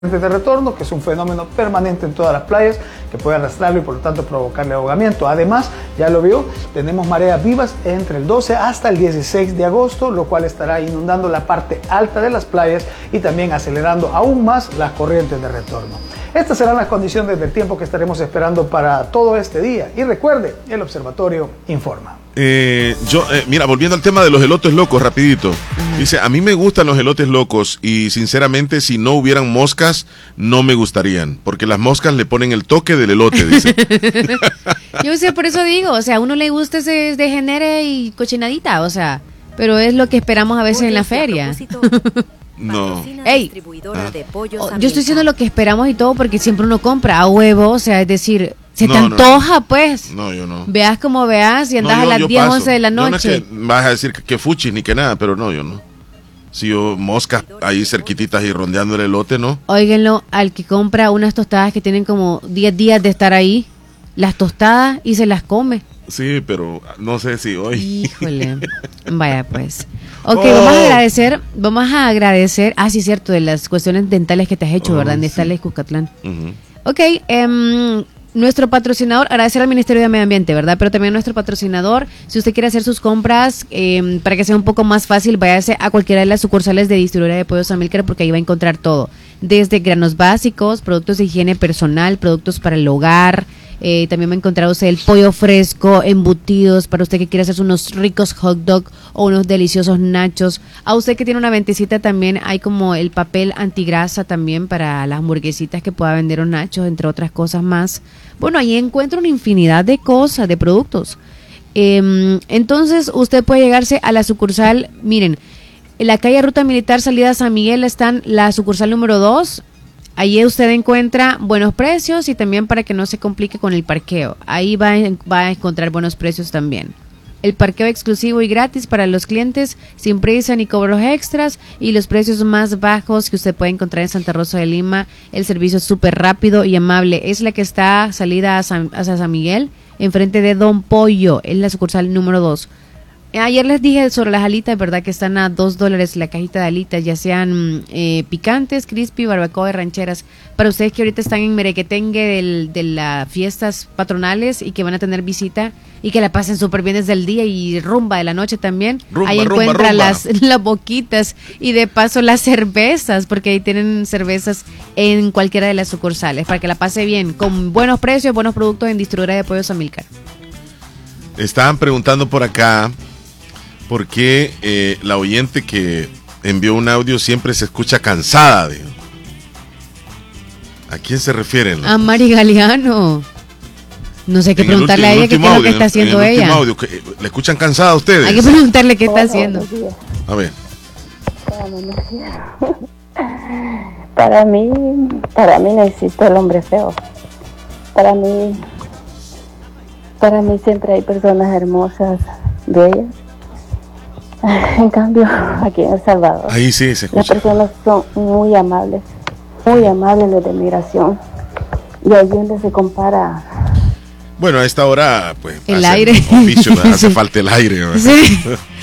de retorno, que es un fenómeno permanente en todas las playas que puede arrastrarlo y por lo tanto provocarle ahogamiento. Además, ya lo vio, tenemos mareas vivas entre el 12 hasta el 16 de agosto, lo cual estará inundando la parte alta de las playas y también acelerando aún más las corrientes de retorno. Estas serán las condiciones del tiempo que estaremos esperando para todo este día. Y recuerde, el observatorio informa. Mira, volviendo al tema de los elotes locos, rapidito. Dice, a mí me gustan los elotes locos y sinceramente si no hubieran moscas, no me gustarían. Porque las moscas le ponen el toque del elote, dice. Yo sé, por eso digo, o sea, a uno le gusta ese degenere y cochinadita, o sea, pero es lo que esperamos a veces en la feria. No. Ey, yo estoy diciendo lo que esperamos y todo porque siempre uno compra a huevo, o sea, es decir, se te antoja, pues. No, yo no. Veas como veas y andas a las 10, 11 de la noche. No es que vas a decir que fuchis ni que nada, pero no, yo no. Si yo moscas ahí cerquititas y rondeando el elote, ¿no? Óiganlo, al que compra unas tostadas que tienen como 10 días de estar ahí, las tostadas y se las come. Sí, pero no sé si hoy. Híjole. Vaya, pues. Ok, vamos a agradecer. Ah, sí, cierto, de las cuestiones dentales que te has hecho, ¿verdad? En Dentales Cuscatlán. Ok, nuestro patrocinador, agradecer al Ministerio de Medio Ambiente, ¿verdad? Pero también nuestro patrocinador, si usted quiere hacer sus compras, para que sea un poco más fácil, váyase a cualquiera de las sucursales de Distribuidora de Pollos Amílcar, porque ahí va a encontrar todo. Desde granos básicos, productos de higiene personal, productos para el hogar. También va a encontrar usted el pollo fresco, embutidos, para usted que quiere hacer unos ricos hot dog o unos deliciosos nachos. A usted que tiene una ventecita también hay como el papel antigrasa también para las hamburguesitas que pueda vender un nachos, entre otras cosas más. Bueno, ahí encuentra una infinidad de cosas, de productos. Entonces usted puede llegarse a la sucursal, miren, en la calle Ruta Militar, salida San Miguel, están la sucursal número 2. Allí usted encuentra buenos precios y también para que no se complique con el parqueo. Ahí va a encontrar buenos precios también. El parqueo exclusivo y gratis para los clientes, sin prisa ni cobros extras y los precios más bajos que usted puede encontrar en Santa Rosa de Lima. El servicio es súper rápido y amable. Es la que está salida hacia San Miguel, enfrente de Don Pollo, es la sucursal número 2. Ayer les dije sobre las alitas, ¿verdad? Que están a $2 la cajita de alitas, ya sean picantes, crispy, barbacoa y rancheras. Para ustedes que ahorita están en merequetengue de las fiestas patronales y que van a tener visita y que la pasen súper bien desde el día y rumba de la noche también. Ahí encuentran las boquitas y de paso las cervezas, porque ahí tienen cervezas en cualquiera de las sucursales, para que la pase bien, con buenos precios, buenos productos en Distribuidora de Pollos Amílcar. Estaban preguntando por acá por qué la oyente que envió un audio siempre se escucha cansada. Digo. ¿A quién se refieren? A Mari Galeano. No sé qué preguntarle a ella qué es lo que está haciendo ella. Audio, ¿le escuchan cansada a ustedes? Hay que preguntarle qué está haciendo. A ver. Para mí no existe el hombre feo. Para mí siempre hay personas hermosas, bellas. En cambio, aquí en El Salvador, ahí sí se escucha. Las personas son muy amables los de migración. Y ahí donde se compara. Bueno, a esta hora, pues, el aire. Oficio, hace falta el aire. Sí.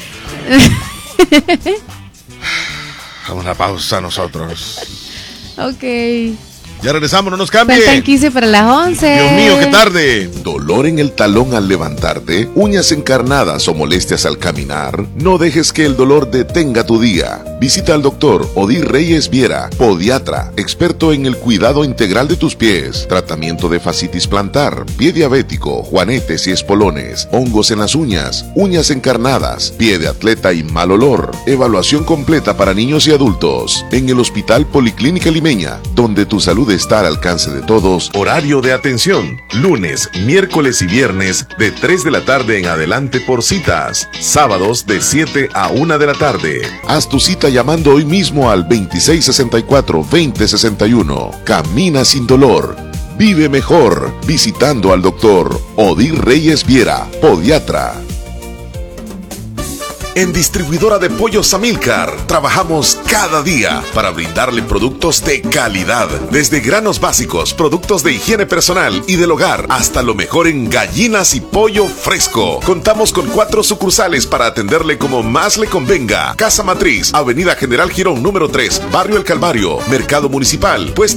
Vamos a pausa nosotros. Ok. Ya regresamos, no nos cambie. Faltan 15 para las 11. Dios mío, qué tarde. ¿Dolor en el talón al levantarte? ¿Uñas encarnadas o molestias al caminar? No dejes que el dolor detenga tu día. Visita al doctor Odir Reyes Viera, podiatra, experto en el cuidado integral de tus pies, tratamiento de fascitis plantar, pie diabético, juanetes y espolones, hongos en las uñas encarnadas, pie de atleta y mal olor. Evaluación completa para niños y adultos. En el Hospital Policlínica Limeña, donde tu salud está al alcance de todos. Horario de atención: lunes, miércoles y viernes de 3 de la tarde en adelante por citas. Sábados de 7 a 1 de la tarde. Haz tu cita llamando hoy mismo al 2664-2061. Camina sin dolor. Vive mejor visitando al doctor Odir Reyes Viera, podiatra. En Distribuidora de Pollos Amilcar trabajamos cada día para brindarle productos de calidad, desde granos básicos, productos de higiene personal y del hogar, hasta lo mejor en gallinas y pollo fresco. Contamos con 4 sucursales para atenderle como más le convenga. Casa Matriz, Avenida General Girón número 3, Barrio El Calvario, Mercado Municipal, Puesto